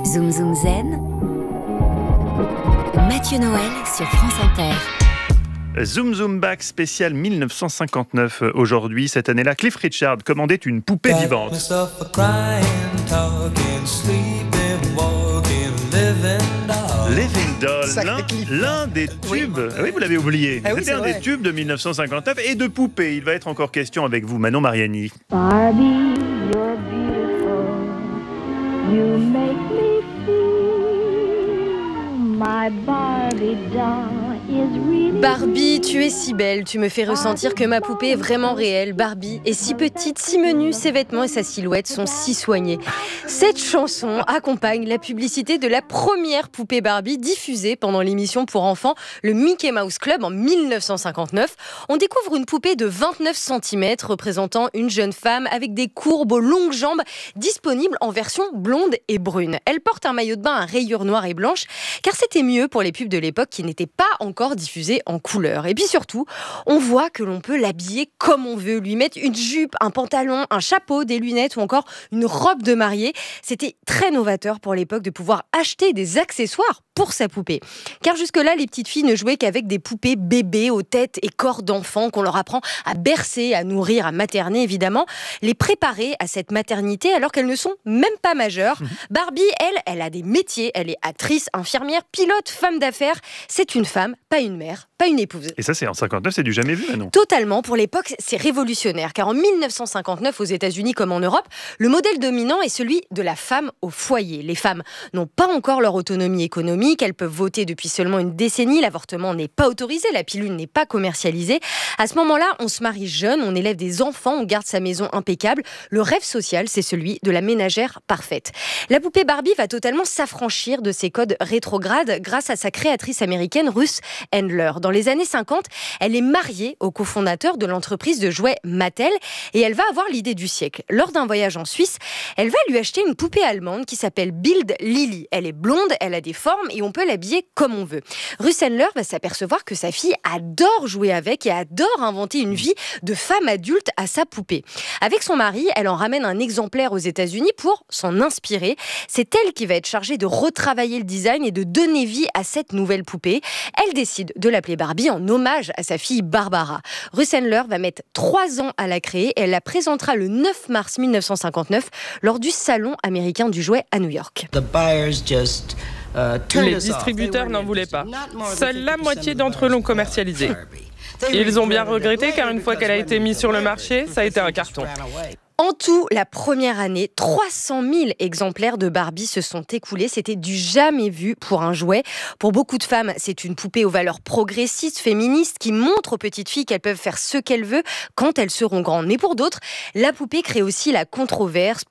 Zoom Zoom Zen, Mathieu Noël sur France Inter. Zoom Zoom Back spécial 1959 aujourd'hui. Cette année-là, Cliff Richard commandait une poupée vivante. Living Doll, l'un des tubes. Oui, vous l'avez oublié. C'était un des tubes de 1959 et de poupées. Il va être encore question avec vous, Manon Mariani. Barbie, you're beautiful. You make me feel my Barbie doll. Barbie, tu es si belle, tu me fais ressentir que ma poupée est vraiment réelle. Barbie est si petite, si menue, ses vêtements et sa silhouette sont si soignés. Cette chanson accompagne la publicité de la première poupée Barbie diffusée pendant l'émission pour enfants, le Mickey Mouse Club en 1959. On découvre une poupée de 29 cm représentant une jeune femme avec des courbes aux longues jambes, disponible en version blonde et brune. Elle porte un maillot de bain à rayures noires et blanches, car c'était mieux pour les pubs de l'époque qui n'étaient pas encore diffusée en couleur. Et puis surtout, on voit que l'on peut l'habiller comme on veut, lui mettre une jupe, un pantalon, un chapeau, des lunettes ou encore une robe de mariée. C'était très novateur pour l'époque de pouvoir acheter des accessoires pour sa poupée. Car jusque-là, les petites filles ne jouaient qu'avec des poupées bébés aux têtes et corps d'enfants qu'on leur apprend à bercer, à nourrir, à materner évidemment, les préparer à cette maternité alors qu'elles ne sont même pas majeures. Barbie, elle a des métiers. Elle est actrice, infirmière, pilote, femme d'affaires. C'est une femme, pas une mère, pas une épouse. Et ça, c'est en 59, c'est du jamais vu, Manon. Totalement. Pour l'époque, c'est révolutionnaire. Car en 1959, aux États-Unis comme en Europe, le modèle dominant est celui de la femme au foyer. Les femmes n'ont pas encore leur autonomie économique. Elles peuvent voter depuis seulement une décennie. L'avortement n'est pas autorisé. La pilule n'est pas commercialisée. À ce moment-là, on se marie jeune, on élève des enfants, on garde sa maison impeccable. Le rêve social, c'est celui de la ménagère parfaite. La poupée Barbie va totalement s'affranchir de ces codes rétrogrades grâce à sa créatrice américaine Ruth Handler. Dans les années 50, elle est mariée au cofondateur de l'entreprise de jouets Mattel et elle va avoir l'idée du siècle. Lors d'un voyage en Suisse, elle va lui acheter une poupée allemande qui s'appelle Bild Lily. Elle est blonde, elle a des formes et on peut l'habiller comme on veut. Ruth Handler va s'apercevoir que sa fille adore jouer avec et adore inventer une vie de femme adulte à sa poupée. Avec son mari, elle en ramène un exemplaire aux États-Unis pour s'en inspirer. C'est elle qui va être chargée de retravailler le design et de donner vie à cette nouvelle poupée. Elle décide de l'appeler Barbie en hommage à sa fille Barbara. Ruth Handler va mettre 3 ans à la créer et elle la présentera le 9 mars 1959 lors du Salon américain du jouet à New York. Les distributeurs n'en voulaient pas. Seule la moitié d'entre eux l'ont commercialisée. Ils ont bien regretté car une fois qu'elle a été mise sur le marché, ça a été un carton. En tout, la première année, 300 000 exemplaires de Barbie se sont écoulés. C'était du jamais vu pour un jouet. Pour beaucoup de femmes, c'est une poupée aux valeurs progressistes, féministes, qui montre aux petites filles qu'elles peuvent faire ce qu'elles veulent quand elles seront grandes. Mais pour d'autres, la poupée crée aussi la controverse.